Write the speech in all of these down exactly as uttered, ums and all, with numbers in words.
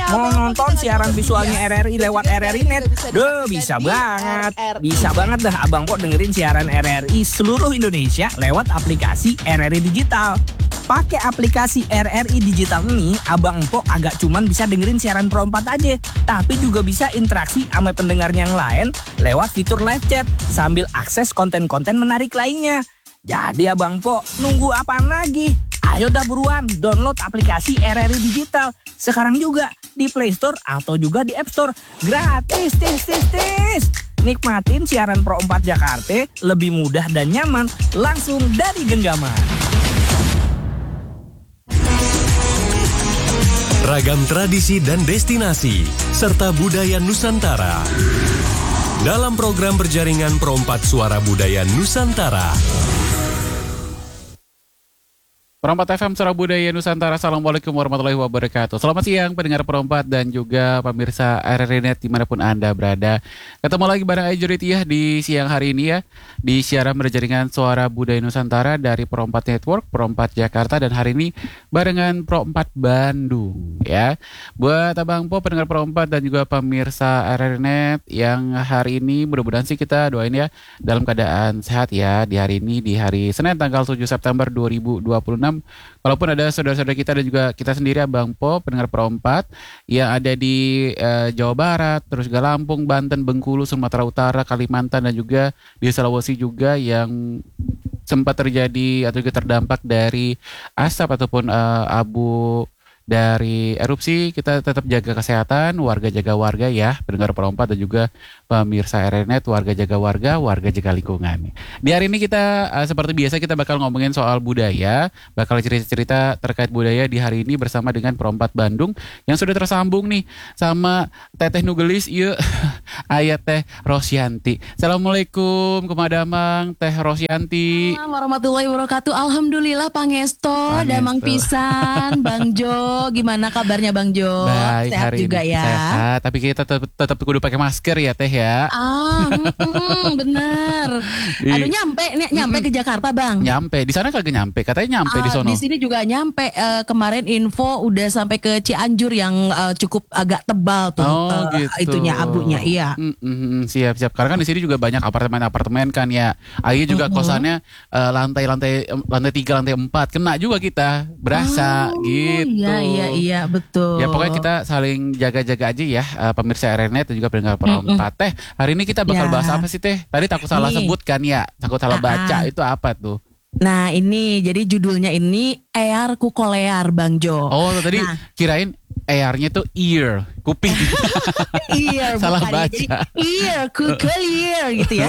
Mau nonton siaran visualnya R R I lewat R R I Net? Duh, bisa banget. Bisa banget dah Abang Po dengerin siaran R R I seluruh Indonesia lewat aplikasi R R I Digital. Pakai aplikasi R R I Digital ini, Abang Po agak cuman bisa dengerin siaran Pro empat aja, tapi juga bisa interaksi sama pendengarnya yang lain lewat fitur live chat sambil akses konten-konten menarik lainnya. Jadi Abang Po, nunggu apaan lagi? Ayo dah buruan download aplikasi R R I Digital sekarang juga di Play Store atau juga di App Store. Gratis, tis, tis, tis. Nikmatin siaran Pro empat Jakarta lebih mudah dan nyaman langsung dari genggaman. Ragam tradisi dan destinasi, serta budaya Nusantara. Dalam program berjaringan Pro empat Suara Budaya Nusantara. Pro empat F M Suara Budaya Nusantara. Assalamualaikum warahmatullahi wabarakatuh. Selamat siang pendengar Pro empat dan juga pemirsa R R I Net dimanapun Anda berada. Ketemu lagi bareng Ajurit ya di siang hari ini ya, di siaran berjaringan Suara Budaya Nusantara dari Pro empat Network, Pro empat Jakarta, dan hari ini barengan Pro empat Bandung ya. Buat Abang Po, pendengar Pro empat dan juga pemirsa R R I Net yang hari ini mudah-mudahan sih kita doain ya dalam keadaan sehat ya di hari ini, di hari Senin tanggal tujuh September dua ribu dua puluh enam. Walaupun ada saudara-saudara kita dan juga kita sendiri Abang Po, pendengar Pro empat yang ada di eh, Jawa Barat, terus juga Lampung, Banten, Bengkulu, Sumatera Utara, Kalimantan, dan juga di Sulawesi juga yang sempat terjadi atau juga terdampak dari asap ataupun eh, abu dari erupsi. Kita tetap jaga kesehatan, warga jaga warga ya, pendengar Pro empat dan juga pemirsa R R I Net, warga jaga warga, warga jaga lingkungan. Di hari ini kita uh, seperti biasa kita bakal ngomongin soal budaya, bakal cerita-cerita terkait budaya di hari ini bersama dengan Pro empat Bandung yang sudah tersambung nih sama Teteh Nugelis, yuk ayat Teh Rosyanti. Assalamualaikum kumadamang Teh Rosyanti. Assalamualaikum warahmatullahi wabarakatuh. Alhamdulillah Pangesto, damang pisan Bang Jo. Gimana kabarnya Bang Jo? Baik, sehat hari juga ini ya. sehat, tapi kita tetap tetap kudu pakai masker ya Teh ya. Ah, mm, bener. Aduh nyampe nih, nyampe ke Jakarta Bang. Nyampe di sana kagak nyampe, katanya nyampe Ah, di sono. Di sini juga nyampe. Uh, kemarin info udah sampai ke Cianjur yang uh, cukup agak tebal tuh. Oh, uh, gitu. Itunya abunya, iya. Mm, mm, mm, siap siap. Karena kan di sini juga banyak apartemen-apartemen kan ya. Ayo juga Mm-hmm. kosannya uh, lantai-lantai lantai tiga, lantai empat, kena juga kita berasa Oh, gitu. Iya iya iya betul. Ya pokoknya kita saling jaga-jaga aja ya, uh, pemirsa R R I Net dan juga pendengar Pro empat. Teh, hari ini kita bakal Ya. bahas apa sih Teh? Tadi takut salah Nih. sebut kan ya, takut salah baca. Ah. Itu apa tuh? Nah ini jadi judulnya ini Ear Kukolear Bang Jo. Oh tadi Nah. kirain airnya tuh ear, kuping. Ear Salah bukan ya. baca. Jadi ear kukolear gitu ya.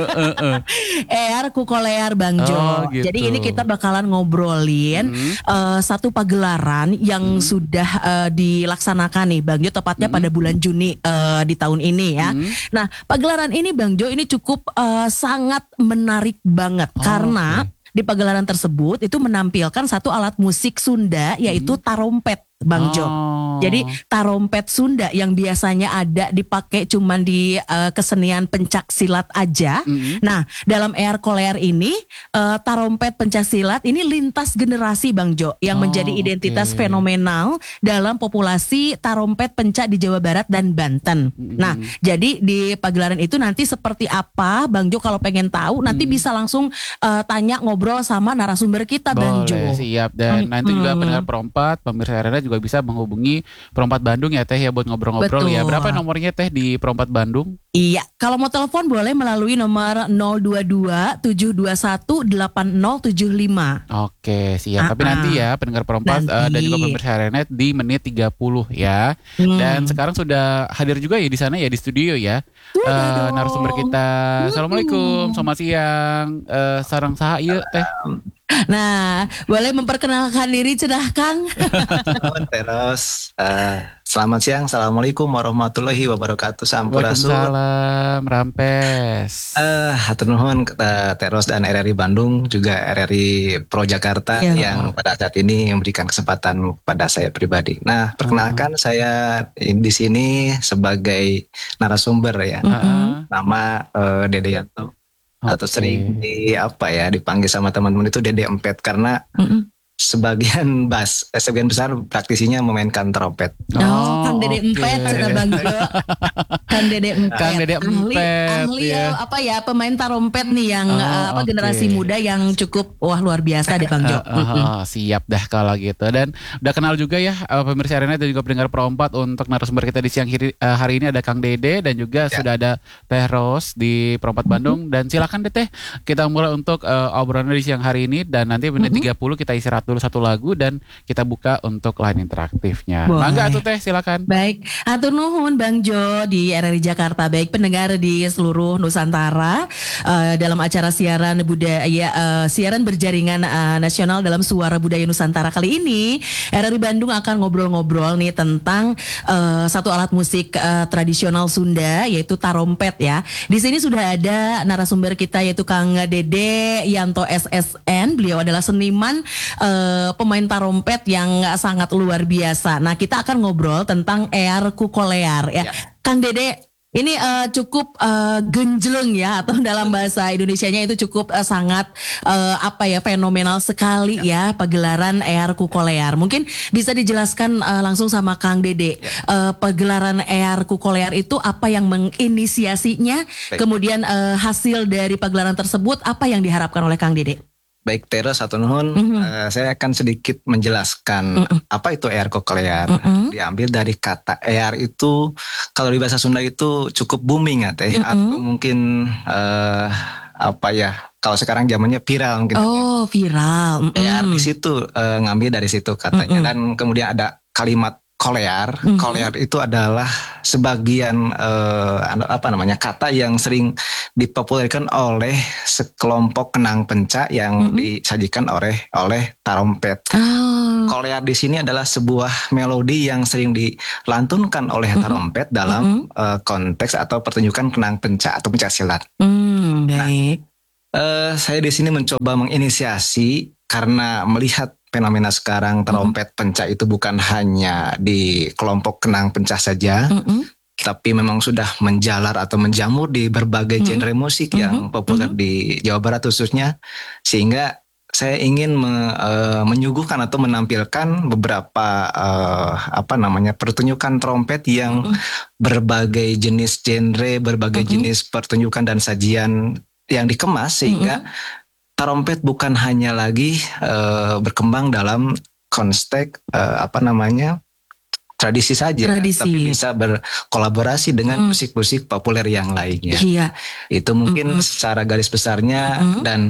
Ear kukolear Bang Jo. Oh, gitu. Jadi ini kita bakalan ngobrolin Hmm. eh, satu pagelaran yang sudah eh, dilaksanakan nih Bang Jo, tepatnya pada bulan Juni eh, di tahun ini ya. Hmm. Nah pagelaran ini Bang Jo ini cukup eh, sangat menarik banget Oh, karena oke. di pagelaran tersebut itu menampilkan satu alat musik Sunda yaitu tarompet Bang Jo. Oh. Jadi tarompet Sunda yang biasanya ada dipakai cuman di uh, kesenian pencak silat aja. Mm-hmm. Nah, dalam Ear Kolear ini uh, tarompet pencak silat ini lintas generasi Bang Jo yang Oh, menjadi identitas oke. fenomenal dalam populasi tarompet pencak di Jawa Barat dan Banten. Mm-hmm. Nah, jadi di pagelaran itu nanti seperti apa Bang Jo, kalau pengen tahu nanti bisa langsung uh, tanya ngobrol sama narasumber kita Bang Jo. Boleh, siap. Dan nanti juga Mm-mm. pendengar Pro empat, pemirsa R R I juga bisa menghubungi Pro empat Bandung ya Teh ya buat ngobrol-ngobrol ya. Betul. Berapa nomornya Teh di Pro empat Bandung? Iya, kalau mau telepon boleh melalui nomor nol dua dua tujuh dua satu delapan nol tujuh lima. Oke, siap. Tapi Ah, ah. nanti ya pendengar Pro empat Nanti. eh, dan juga pemirsa R R I Net di menit tiga puluh ya. Hmm. Dan sekarang sudah hadir juga ya di sana ya di studio ya. Sudah Eh, dong. narasumber kita. Assalamualaikum, selamat siang. Eh, sarang saha ieu Teh. Nah, boleh memperkenalkan diri cenah Kang? Terus uh, selamat siang, assalamualaikum warahmatullahi wabarakatuh. Sampurasun. Waalaikumsalam, Rampes. Eh, hatur nuhun uh, Teros dan R R I Bandung, juga R R I Pro Jakarta Iya. yang pada saat ini memberikan kesempatan pada saya pribadi. Nah, perkenalkan saya di sini sebagai narasumber ya. Mm-mm. Nama uh, Dede Yanto. Atau Oke. sering di apa ya dipanggil sama teman-teman itu Dede Empet karena Mm-mm. sebagian bas, eh, sebagian besar praktisinya memainkan trompet. Oh, Kang Dede oke. Empet, kata Bang Jo. Kang Dede Empet. Kang Dede ahli, Empet, ahli ya. eh, apa ya pemain tarompet nih yang Oh, eh, apa oke. generasi muda yang cukup wah luar biasa deh Bang Jo. Eh, eh, eh, siap dah kalau gitu. Dan udah kenal juga ya eh, pemirsa Arena dan juga pendengar Perompat untuk narasumber kita di siang hari, eh, hari ini ada Kang Dede dan juga Ya. sudah ada Teh Ros di Perompat Bandung. Dan silakan deh Teh, kita mulai untuk eh, obrolan di siang hari ini dan nanti menit tiga puluh kita istirahat dulu satu lagu dan kita buka untuk line interaktifnya. Boleh. Mangga tuh Teh, silakan. Baik, atur nuhun Bang Jo di R R I Jakarta. Baik pendengar di seluruh Nusantara eh, dalam acara siaran budaya eh, siaran berjaringan eh, nasional dalam Suara Budaya Nusantara kali ini, R R I Bandung akan ngobrol-ngobrol nih tentang eh, satu alat musik eh, tradisional Sunda yaitu tarompet ya. Di sini sudah ada narasumber kita yaitu Kang Dede Yanto S S N. Beliau adalah seniman eh, pemain tarompet yang sangat luar biasa. Nah, kita akan ngobrol tentang Ear Kukolear ya. Ya. Kang Dede, ini eh, cukup eh, genjleng ya atau dalam bahasa Indonesianya itu cukup eh, sangat eh, apa ya fenomenal sekali ya, pagelaran Ear Kukolear. Mungkin bisa dijelaskan eh, langsung sama Kang Dede. Eh, pagelaran Ear Kukolear itu apa yang menginisiasinya? Baik. Kemudian eh, hasil dari pagelaran tersebut apa yang diharapkan oleh Kang Dede? Baik Teros atau Nuhun, Mhm. eh, saya akan sedikit menjelaskan apa itu ear koklear. Mhm. Diambil dari kata ear itu, kalau di bahasa Sunda itu cukup booming ya Teh, Mhm. atau mungkin eh, apa ya, kalau sekarang zamannya viral mungkin. Oh, viral. Mm-mm. Ear di situ eh, ngambil dari situ katanya, dan kemudian ada kalimat kolear. Mhm. Kolear itu adalah sebagian eh, apa namanya kata yang sering dipopulerkan oleh sekelompok kenang penca yang Mhm. disajikan oleh oleh tarompet. Oh. Kolear di sini adalah sebuah melodi yang sering dilantunkan oleh Mhm. tarompet dalam eh, konteks atau pertunjukan kenang penca atau pencak silat. Hmm, baik. Eh, saya di sini mencoba menginisiasi karena melihat fenomena sekarang trompet pencak itu bukan hanya di kelompok kenang pencak saja, Mm-mm. tapi memang sudah menjalar atau menjamur di berbagai Mm-mm. genre musik yang Mm-mm. populer di Jawa Barat khususnya, sehingga saya ingin me- eh, menyuguhkan atau menampilkan beberapa eh, apa namanya pertunjukan trompet yang Mm-mm. berbagai jenis genre, berbagai Mm-mm. jenis pertunjukan dan sajian yang dikemas sehingga trompet bukan hanya lagi eh, berkembang dalam konteks eh, apa namanya tradisi saja, Tradisi. tapi bisa berkolaborasi dengan Mm. musik-musik populer yang lainnya. Iya. Itu mungkin Mm-mm. secara garis besarnya, Mm-mm. dan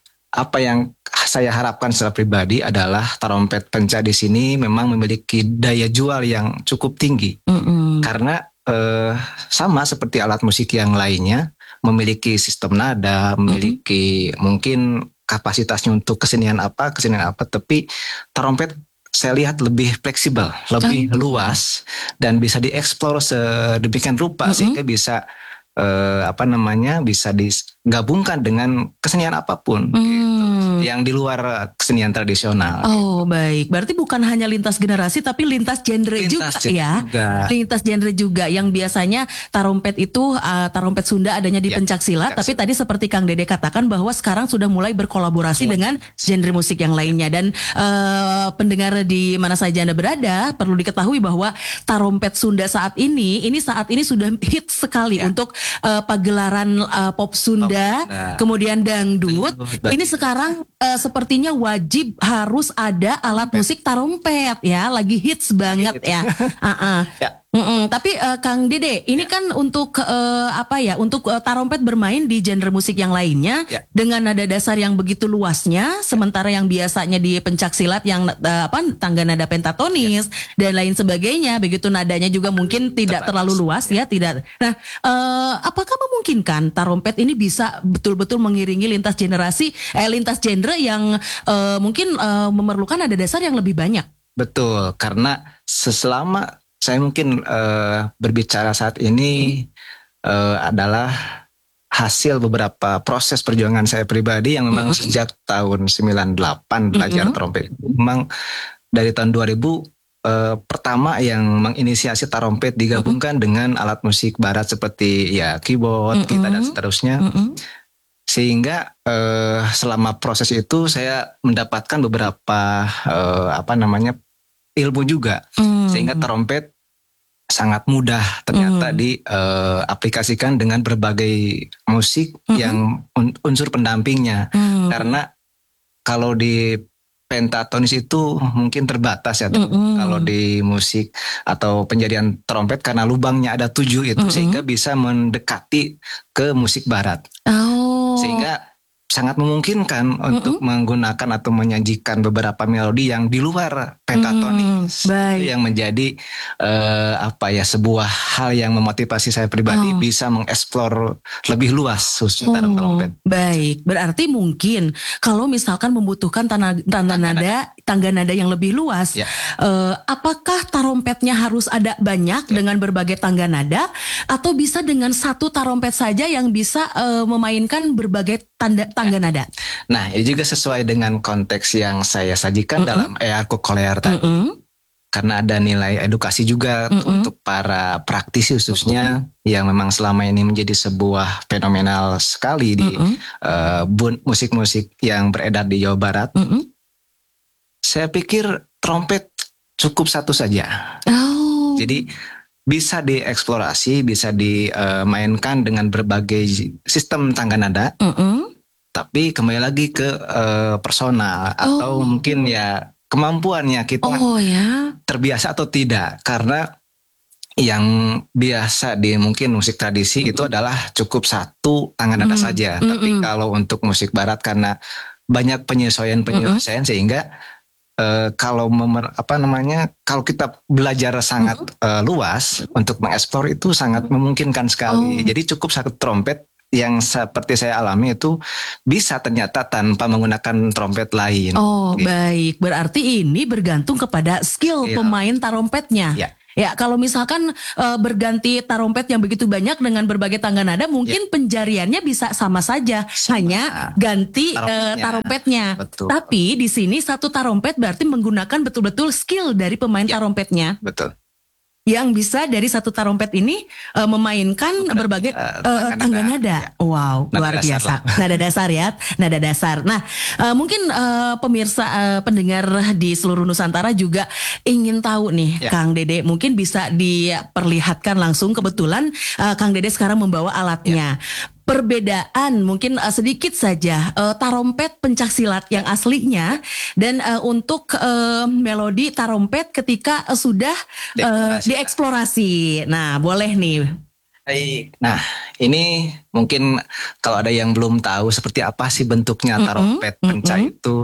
apa yang saya harapkan secara pribadi adalah trompet penca di sini memang memiliki daya jual yang cukup tinggi Mm-mm. karena eh, sama seperti alat musik yang lainnya memiliki sistem nada, memiliki mungkin kapasitasnya untuk kesenian apa, kesenian apa, tapi trompet saya lihat lebih fleksibel, lebih luas dan bisa dieksplor sedemikian rupa Mm-mm. sehingga bisa eh, apa namanya bisa digabungkan dengan kesenian apapun Hmm. yang di luar kesenian tradisional. Oh, baik. Berarti bukan hanya lintas generasi tapi lintas genre juga Lintas genre ya. juga. Lintas genre juga yang biasanya tarompet itu uh, tarompet Sunda adanya di Ya, pencak silat, tapi tadi seperti Kang Dede katakan bahwa sekarang sudah mulai berkolaborasi dengan genre musik yang lainnya. Dan uh, pendengar di mana saja Anda berada perlu diketahui bahwa tarompet Sunda saat ini ini saat ini sudah hit sekali Ya. untuk uh, pagelaran uh, pop Sunda, Sunda. kemudian dangdut. Dangdut. Ini sekarang uh, sepertinya wajib harus ada alat musik tarompet ya, lagi hits banget ya. Uh-uh. Ya. Mm-mm. Tapi uh, Kang Dede, ini kan untuk uh, apa ya? Untuk uh, tarompet bermain di genre musik yang lainnya Ya. dengan nada dasar yang begitu luasnya, sementara yang biasanya di pencak silat yang uh, apa tangga nada pentatonis dan lain sebagainya, begitu nadanya juga mungkin tidak Terbatas. terlalu luas ya, tidak. Nah, uh, apakah memungkinkan tarompet ini bisa betul-betul mengiringi lintas generasi, eh lintas genre yang uh, mungkin uh, memerlukan nada dasar yang lebih banyak? Betul, karena seselama saya mungkin eh, berbicara saat ini eh, adalah hasil beberapa proses perjuangan saya pribadi yang memang sejak tahun sembilan puluh delapan belajar Mm-mm. trompet. Memang dari tahun dua ribu eh, pertama yang menginisiasi tarompet digabungkan dengan alat musik barat seperti ya keyboard, Mm-mm. gitar dan seterusnya. Mm-mm. Sehingga eh, selama proses itu saya mendapatkan beberapa eh, apa namanya ilmu juga, Mm. sehingga trompet sangat mudah ternyata Mm. diaplikasikan dengan berbagai musik Mhm. yang un- unsur pendampingnya. Mm. Karena kalau di pentatonis itu mungkin terbatas ya. Mm-mm. Kalau di musik atau penjadian trompet karena lubangnya ada tujuh itu Mm-mm. sehingga bisa mendekati ke musik barat. Oh. Sehingga sangat memungkinkan untuk menggunakan atau menyajikan beberapa melodi yang di luar pentatonis. Mm, baik. Itu yang menjadi eh, apa ya sebuah hal yang memotivasi saya pribadi Oh. bisa mengeksplor lebih luas khususnya Oh, trompet. baik. Berarti mungkin kalau misalkan membutuhkan tanda, tanda nada, tangga nada yang lebih luas, Ya. eh, apakah tarompetnya harus ada banyak dengan berbagai tangga nada, atau bisa dengan satu tarompet saja yang bisa eh, memainkan berbagai tanda tangga nada? Nah, ini juga sesuai dengan konteks yang saya sajikan Mm-mm. dalam E A Kokolear tadi. Mm-mm. Karena ada nilai edukasi juga Mm-mm. untuk para praktisi khususnya yang memang selama ini menjadi sebuah fenomenal sekali di Mm-mm. eh, bun- musik-musik yang beredar di Jawa Barat. Mm-mm. Saya pikir trompet cukup satu saja. Oh. Jadi bisa dieksplorasi, bisa dimainkan dengan berbagai sistem tangga nada. Mm-mm. Tapi kembali lagi ke eh, personal atau Oh. mungkin ya kemampuannya kita Oh ya. terbiasa atau tidak. Karena yang biasa di mungkin musik tradisi itu adalah cukup satu tangga nada Mm. saja. Mm-mm. Tapi kalau untuk musik barat karena banyak penyesuaian-penyesuaian sehingga eh, kalau memer, apa namanya kalau kita belajar sangat eh, luas untuk mengeksplor itu sangat memungkinkan sekali. Oh. Jadi cukup satu trompet yang seperti saya alami itu bisa ternyata tanpa menggunakan trompet lain. Oh, Gitu. baik. Berarti ini bergantung kepada skill Iya. pemain tarompetnya. Ya. Ya, kalau misalkan eh, berganti tarompet yang begitu banyak dengan berbagai tangga nada, mungkin penjariannya bisa sama saja, hanya ganti eh, Tarompetnya. tarompetnya. Betul. Tapi di sini satu tarompet berarti menggunakan betul-betul skill dari pemain Ya. tarompetnya, Betul. yang bisa dari satu tarompet ini eh, memainkan berbagai eh, eh, tangga tangga nada. nada. Ya. Wow, Nada luar dasar biasa. lah. Nada dasar ya, nada dasar. Nah, eh, mungkin eh, pemirsa eh, pendengar di seluruh Nusantara juga ingin tahu nih, Ya. Kang Dede, mungkin bisa diperlihatkan langsung. Kebetulan eh, Kang Dede sekarang membawa alatnya. Perbedaan mungkin eh, sedikit saja eh, tarompet pencaksilat yang aslinya dan eh, untuk eh, melodi tarompet ketika eh, sudah eh, Dieksplorasi. dieksplorasi. Nah, boleh nih. Baik. Nah, ini mungkin kalau ada yang belum tahu seperti apa sih bentuknya Mm-mm, tarompet penca mm-mm. itu,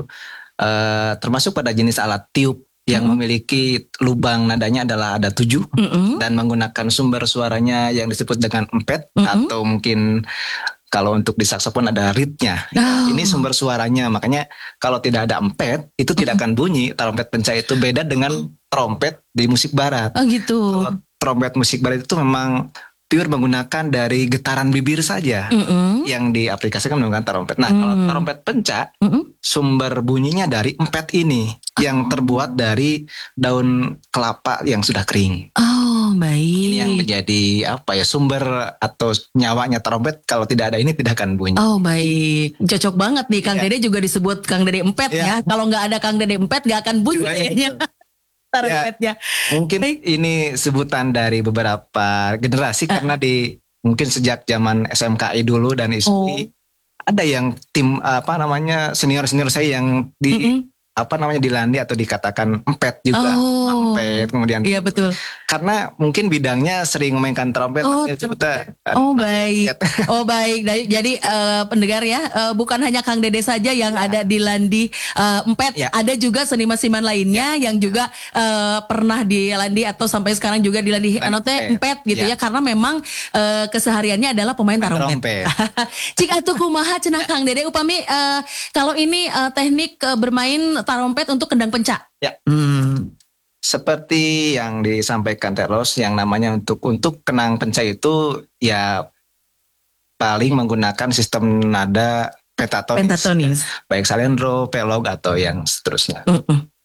eh, termasuk pada jenis alat tiup yang Mm-mm. memiliki lubang nadanya adalah ada tujuh Mm-mm. dan menggunakan sumber suaranya yang disebut dengan empet Mm-mm. atau mungkin kalau untuk di saksofon ada reednya. Oh. Ini sumber suaranya, makanya kalau tidak ada empet itu tidak akan bunyi. Trompet penca itu beda dengan trompet di musik barat. Oh gitu. Kalau trompet musik barat itu memang pure menggunakan dari getaran bibir saja Mm-mm. yang diaplikasikan menggunakan trompet. Nah, kalau Hmm. trompet penca Mm-mm. sumber bunyinya dari empet ini yang terbuat dari daun kelapa yang sudah kering. Oh, Ini yang baik. menjadi apa ya sumber atau nyawanya trompet. Kalau tidak ada ini tidak akan bunyi. Oh, baik. Cocok banget nih Kang Iya. Dede juga disebut Kang Dede Empet Iya. ya. Kalau nggak ada Kang Dede Empet nggak akan bunyi Iya, iya. kayaknya. Tarompetnya. Mungkin ini sebutan dari beberapa generasi karena di mungkin sejak zaman S M K I dulu dan I S P Oh. ada yang tim apa namanya senior-senior saya yang di Mm-mm. apa namanya dilandi atau dikatakan empet juga. Oh. Empet kemudian Iya betul. karena mungkin bidangnya sering memainkan trompet Oh, ya, kita Oh baik, oh baik. Dari- Jadi eh, pendengar ya, eh, bukan hanya Kang Dede saja yang ada di Landi eh, Empet, Ya. ada juga seniman-seniman lainnya yang juga eh, pernah di Landi atau sampai sekarang juga di Landi Landi anu teh Empet. Empet gitu Ya. ya, karena memang eh, kesehariannya adalah pemain tarompet. trompet. Cik atuh kumaha cenah Kang Dede upami eh, kalau ini eh, teknik eh, bermain tarompet untuk kendang penca. Ya. Hmm. Seperti yang disampaikan Teros, yang namanya untuk untuk kenang penca itu ya paling menggunakan sistem nada pentatonis, Pentatonis. baik salendro, pelog atau yang seterusnya. Mm-mm.